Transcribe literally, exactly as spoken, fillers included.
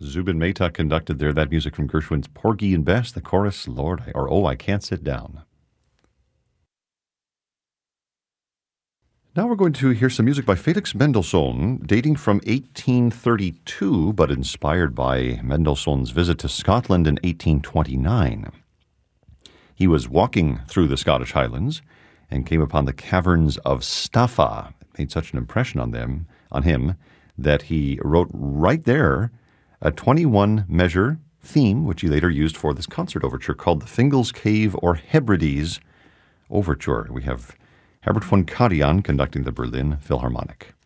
Zubin Mehta conducted there. That music from Gershwin's Porgy and Bess, the chorus, Lord, I, or Oh, I Can't Sit Down. Now we're going to hear some music by Felix Mendelssohn, dating from eighteen thirty-two, but inspired by Mendelssohn's visit to Scotland in eighteen twenty-nine. He was walking through the Scottish Highlands and came upon the caverns of Staffa. It made such an impression on them, on him, that he wrote right there a twenty-one measure theme, which he later used for this concert overture called the Fingal's Cave or Hebrides Overture. We have Herbert von Karajan conducting the Berlin Philharmonic.